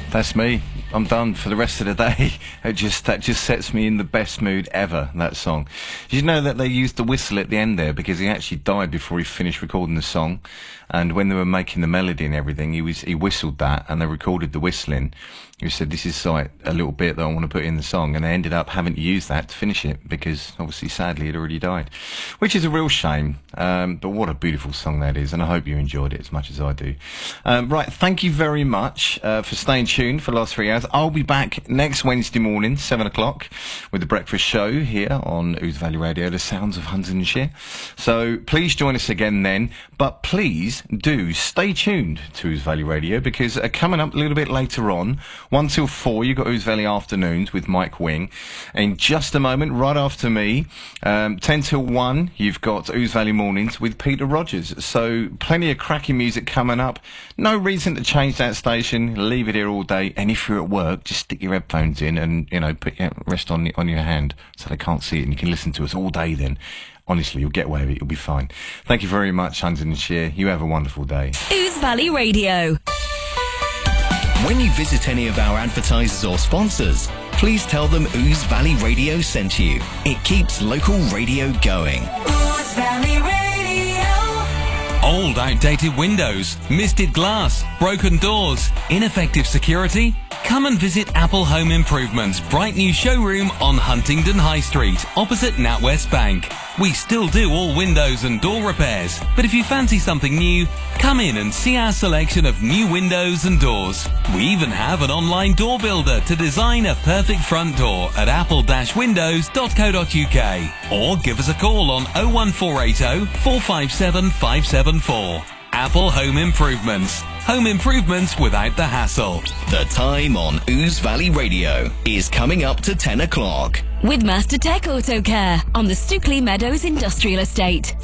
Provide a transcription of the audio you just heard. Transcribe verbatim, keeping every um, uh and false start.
That's me. I'm done for the rest of the day. It just that just sets me in the best mood ever, that song. Did you know that they used the whistle at the end there because he actually died before he finished recording the song? And when they were making the melody and everything, he was he whistled that, and they recorded the whistling. He said, "This is like a little bit that I want to put in the song," and they ended up having to use that to finish it because obviously, sadly, he'd already died, which is a real shame. Um, but what a beautiful song that is, and I hope you enjoyed it as much as I do. Um, right, thank you very much uh, for staying tuned for the last three hours. I'll be back next Wednesday morning, seven o'clock, with the breakfast show here on Ouse Valley Radio, the sounds of Huntingdonshire. So please join us again then, but please do stay tuned to Ouse Valley Radio because uh, coming up a little bit later on, one till four, you've got Ouse Valley Afternoons with Mike Wing. In just a moment, right after me, um, ten till one, you've got Ouse Valley Mornings with Peter Rogers. So plenty of cracking music coming up. No reason to change that station. Leave it here all day. And if you're at work, just stick your headphones in and, you know, put your rest on, on your hand so they can't see it and you can listen to us all day then. Honestly, you'll get away with it. You'll be fine. Thank you very much, Huntingdonshire. You have a wonderful day. Ouse Valley Radio. When you visit any of our advertisers or sponsors, please tell them Ouse Valley Radio sent you. It keeps local radio going. Ouse Valley Radio. Old, outdated windows, misted glass, broken doors, ineffective security? Come and visit Apple Home Improvements' bright new showroom on Huntingdon High Street, opposite NatWest Bank. We still do all windows and door repairs, but if you fancy something new, come in and see our selection of new windows and doors. We even have an online door builder to design a perfect front door at apple dash windows dot co dot uk. Or give us a call on oh one four eight oh, four five seven, five seven four. Apple Home Improvements. Home improvements without the hassle. The time on Ouse Valley Radio is coming up to ten o'clock. With Master Tech Auto Care on the Stookley Meadows Industrial Estate.